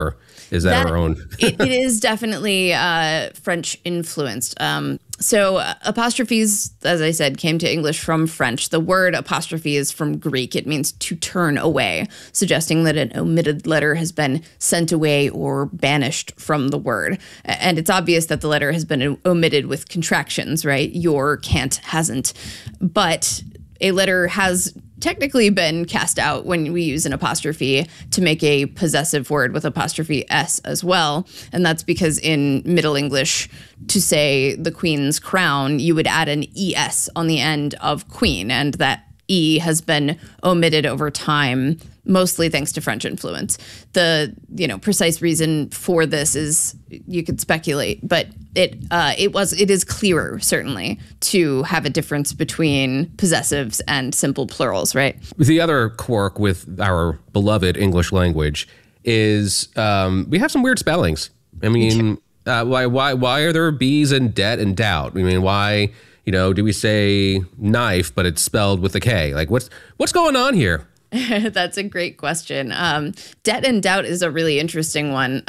or is that our own? It is definitely French influenced. So apostrophes, as I said, came to English from French. The word apostrophe is from Greek. It means to turn away, suggesting that an omitted letter has been sent away or banished from the word. And it's obvious that the letter has been omitted with contractions, right? Your, can't, hasn't. But a letter has technically been cast out when we use an apostrophe to make a possessive word with apostrophe S as well. And that's because in Middle English, to say the queen's crown, you would add an ES on the end of queen. And that E has been omitted over time, mostly thanks to French influence. The precise reason for this is you could speculate, but it is clearer certainly to have a difference between possessives and simple plurals, right? The other quirk with our beloved English language is we have some weird spellings. I mean, why are there B's in debt and doubt? I mean, why? Do we say knife, but it's spelled with a K? Like, what's going on here? That's a great question. Debt and doubt is a really interesting one.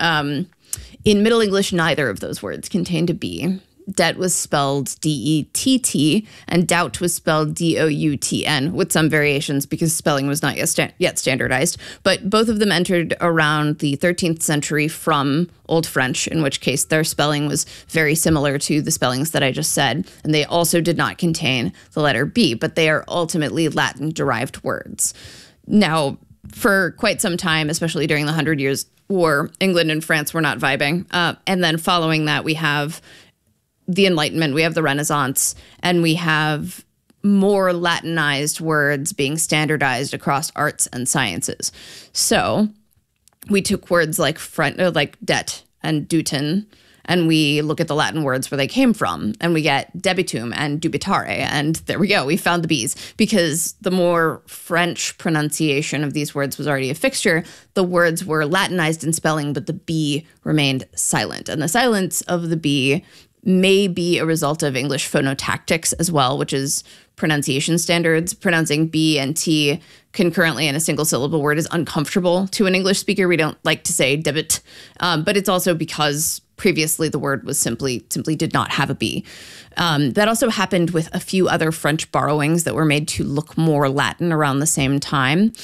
In Middle English, neither of those words contained a B. Debt was spelled D-E-T-T, and doubt was spelled D-O-U-T-N, with some variations because spelling was not yet standardized. But both of them entered around the 13th century from Old French, in which case their spelling was very similar to the spellings that I just said. And they also did not contain the letter B, but they are ultimately Latin-derived words. Now, for quite some time, especially during the 100 Years' War, England and France were not vibing. And then following that, we have the Enlightenment, we have the Renaissance, and we have more Latinized words being standardized across arts and sciences. So we took words like debt and dutin, and we look at the Latin words where they came from, and we get debitum and dubitare, and there we go, we found the B's. Because the more French pronunciation of these words was already a fixture, the words were Latinized in spelling, but the B remained silent. And the silence of the B may be a result of English phonotactics as well, which is pronunciation standards. Pronouncing B and T concurrently in a single syllable word is uncomfortable to an English speaker. We don't like to say debit, but it's also because previously the word was simply did not have a B. That also happened with a few other French borrowings that were made to look more Latin around the same time.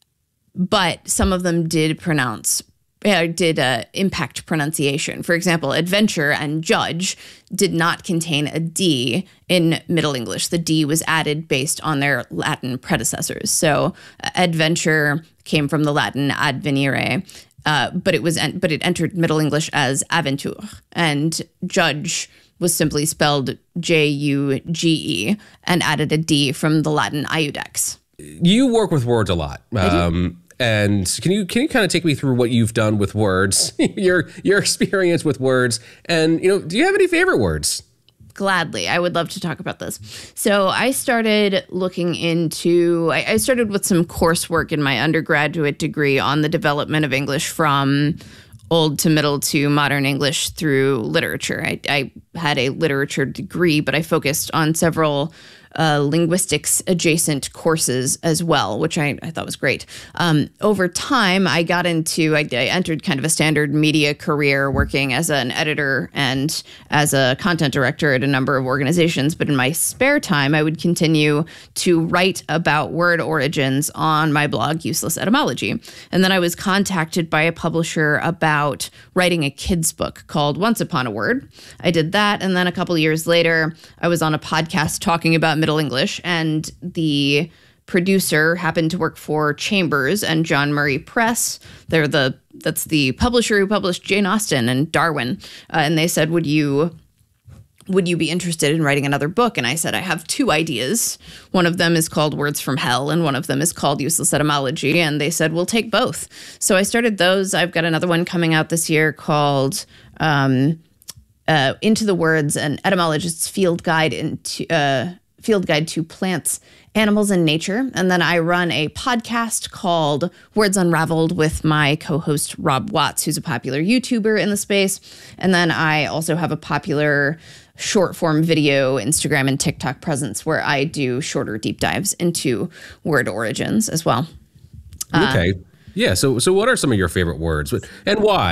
But some of them did impact pronunciation. For example, adventure and judge did not contain a D in Middle English. The D was added based on their Latin predecessors. So adventure came from the Latin advenire, but it entered Middle English as aventure, and judge was simply spelled J-U-G-E and added a D from the Latin iudex. You work with words a lot. And can you kind of take me through what you've done with words, your experience with words, and do you have any favorite words? Gladly, I would love to talk about this. So I started looking into. I started with some coursework in my undergraduate degree on the development of English from Old to Middle to Modern English through literature. I had a literature degree, but I focused on several linguistics adjacent courses as well, which I thought was great. Over time, I entered kind of a standard media career working as an editor and as a content director at a number of organizations. But in my spare time, I would continue to write about word origins on my blog, Useless Etymology. And then I was contacted by a publisher about writing a kid's book called Once Upon a Word. I did that. And then a couple years later, I was on a podcast talking about Middle English, and the producer happened to work for Chambers and John Murray Press. That's the publisher who published Jane Austen and Darwin. And they said, would you be interested in writing another book? And I said, I have two ideas. One of them is called Words from Hell, and one of them is called Useless Etymology. And they said, we'll take both. So I started those. I've got another one coming out this year called Into the Words, an etymologist's field guide to plants, animals, and nature. And then I run a podcast called Words Unraveled with my co-host Rob Watts, who's a popular YouTuber in the space. And then I also have a popular short form video, Instagram and TikTok presence where I do shorter deep dives into word origins as well. Okay. Yeah. So what are some of your favorite words and why?